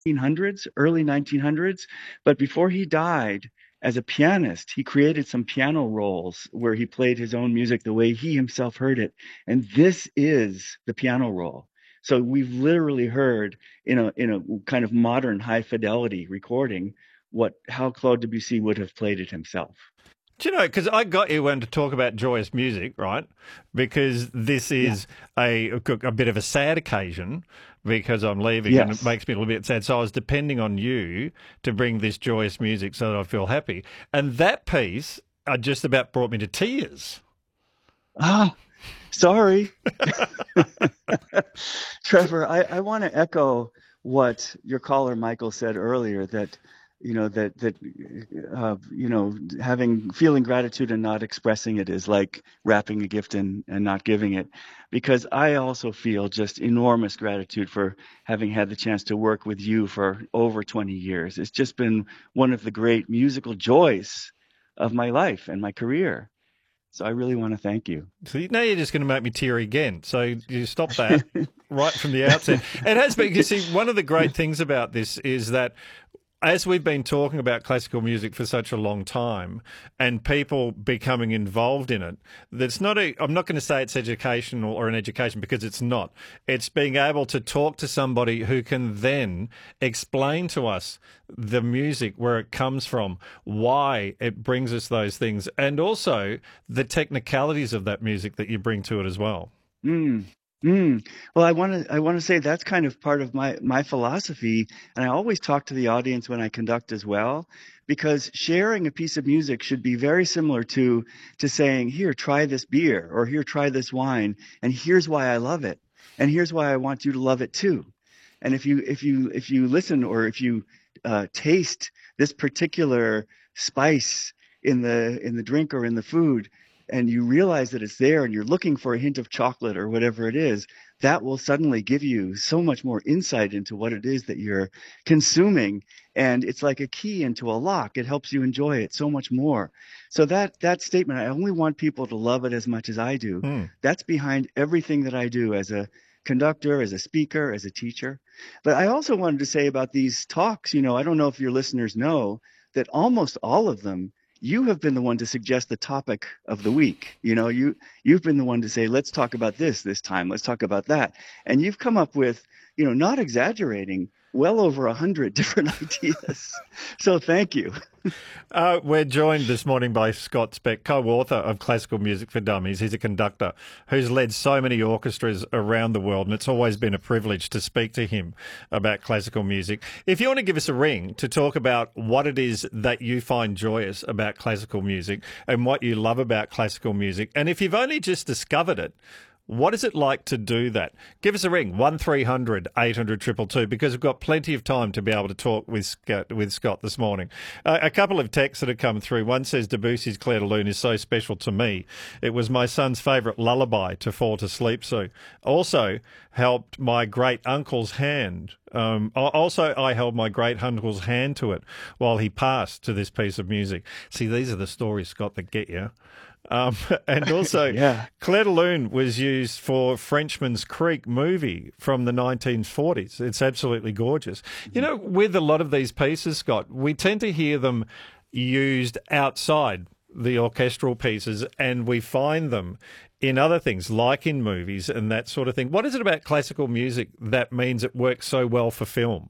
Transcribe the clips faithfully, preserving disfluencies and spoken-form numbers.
nineteen hundreds, early nineteen hundreds. But before he died, as a pianist, he created some piano rolls where he played his own music the way he himself heard it. And this is the piano roll. So we've literally heard in a in a kind of modern high fidelity recording what how Claude Debussy would have played it himself. Do you know, because I got you when to talk about joyous music, right? Because this Yeah. is a, a bit of a sad occasion because I'm leaving and it Yes. makes me a little bit sad. So I was depending on you to bring this joyous music so that I feel happy. And that piece uh, just about brought me to tears. Ah, sorry. Trevor, I, I want to echo what your caller Michael said earlier that you know that that uh, you know having feeling gratitude and not expressing it is like wrapping a gift and and not giving it, because I also feel just enormous gratitude for having had the chance to work with you for over twenty years. It's just been one of the great musical joys of my life and my career. So I really want to thank you. So now you're just going to make me teary again. So you stop that right from the outset. It has been, you see, one of the great things about this is that as we've been talking about classical music for such a long time and people becoming involved in it, that's not a, I'm not going to say it's educational or an education because it's not. It's being able to talk to somebody who can then explain to us the music, where it comes from, why it brings us those things, and also the technicalities of that music that you bring to it as well. Mm, mm. Well, I want to I want to say that's kind of part of my my philosophy, and I always talk to the audience when I conduct as well, because sharing a piece of music should be very similar to to saying, "Here, try this beer," or "Here, try this wine, and here's why I love it, and here's why I want you to love it too." And if you if you if you listen or if you uh, taste this particular spice in the in the drink or in the food, and you realize that it's there, and you're looking for a hint of chocolate or whatever it is, that will suddenly give you so much more insight into what it is that you're consuming. And it's like a key into a lock. It helps you enjoy it so much more. So that that statement, I only want people to love it as much as I do. Hmm. That's behind everything that I do as a conductor, as a speaker, as a teacher. But I also wanted to say about these talks, you know, I don't know if your listeners know that almost all of them, you have been the one to suggest the topic of the week. You know, you you've been the one to say, let's talk about this this time, let's talk about that. And you've come up with, you know, not exaggerating, well over a hundred different ideas. So thank you. Uh, we're joined this morning by Scott Speck, co-author of Classical Music for Dummies. He's a conductor who's led so many orchestras around the world, and it's always been a privilege to speak to him about classical music. If you want to give us a ring to talk about what it is that you find joyous about classical music and what you love about classical music, and if you've only just discovered it, what is it like to do that? Give us a ring, one three hundred eight hundred two two two, because we've got plenty of time to be able to talk with Scott, with Scott this morning. Uh, a couple of texts that have come through. One says, Debussy's Clair de Lune is so special to me. It was my son's favourite lullaby to fall to sleep to. Also helped my great uncle's hand. Um, also, I held my great uncle's hand to it while he passed to this piece of music. See, these are the stories, Scott, that get you. Um, and also, Yeah. Clair de Lune was used for Frenchman's Creek movie from the nineteen forties. It's absolutely gorgeous. You know, with a lot of these pieces, Scott, we tend to hear them used outside the orchestral pieces, and we find them in other things, like in movies and that sort of thing. What is it about classical music that means it works so well for film?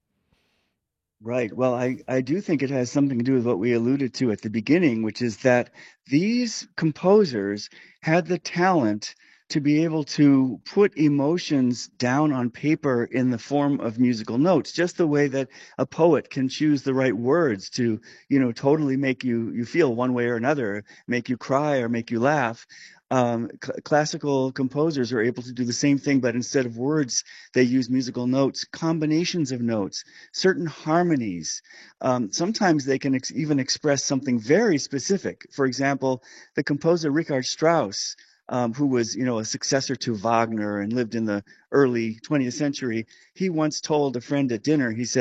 Right. Well, I, I do think it has something to do with what we alluded to at the beginning, which is that these composers had the talent to be able to put emotions down on paper in the form of musical notes, just the way that a poet can choose the right words to, you know, totally make you you feel one way or another, make you cry or make you laugh. Um, cl- classical composers are able to do the same thing, but instead of words, they use musical notes, combinations of notes, certain harmonies. Um, sometimes they can ex- even express something very specific. For example, the composer Richard Strauss, um, who was, you know, a successor to Wagner and lived in the early twentieth century, he once told a friend at dinner, he said,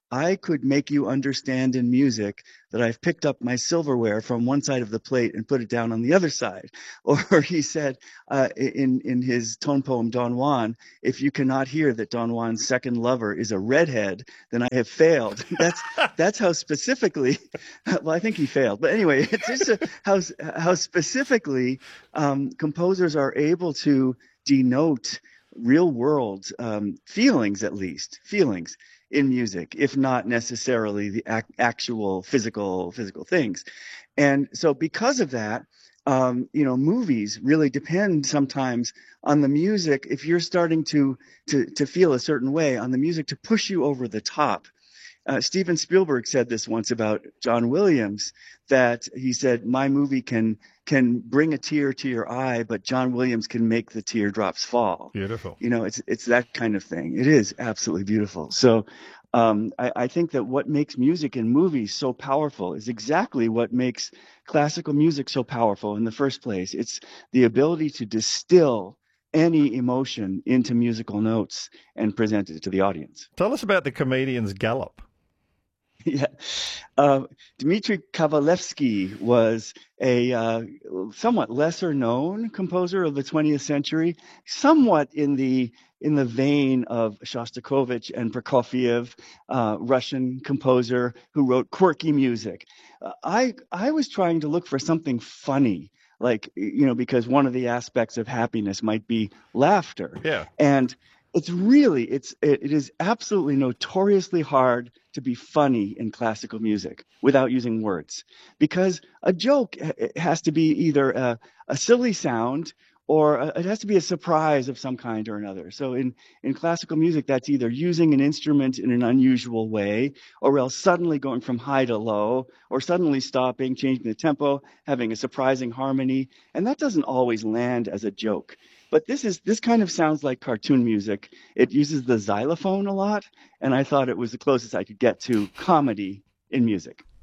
I could make you understand in music that I've picked up my silverware from one side of the plate and put it down on the other side. Or he said uh, in in his tone poem Don Juan, if you cannot hear that Don Juan's second lover is a redhead, then I have failed. That's that's how specifically. Well, I think he failed, but anyway, it's just a, how how specifically um, composers are able to denote real world um, feelings, at least feelings in music, if not necessarily the ac- actual physical physical things. And so because of that, um, you know, movies really depend sometimes on the music. If you're starting to to to feel a certain way, on the music to push you over the top. Uh, Steven Spielberg said this once about John Williams, that he said, "My movie can can bring a tear to your eye, but John Williams can make the teardrops fall." Beautiful. You know, it's it's that kind of thing. It is absolutely beautiful. So, um, I, I think that what makes music in movies so powerful is exactly what makes classical music so powerful in the first place. It's the ability to distill any emotion into musical notes and present it to the audience. Tell us about the comedian's gallop. Yeah. Uh, Dmitri Kavalevsky was a uh, somewhat lesser known composer of the twentieth century, somewhat in the in the vein of Shostakovich and Prokofiev, uh, Russian composer who wrote quirky music. Uh, I I was trying to look for something funny, like, you know, because one of the aspects of happiness might be laughter, Yeah. and it's really it's it, it is absolutely notoriously hard to be funny in classical music without using words, because a joke has to be either a, a silly sound, or a, it has to be a surprise of some kind or another. So in in classical music, that's either using an instrument in an unusual way, or else suddenly going from high to low, or suddenly stopping, changing the tempo, having a surprising harmony, and that doesn't always land as a joke. But this is this kind of sounds like cartoon music. It uses the xylophone a lot, and I thought it was the closest I could get to comedy in music.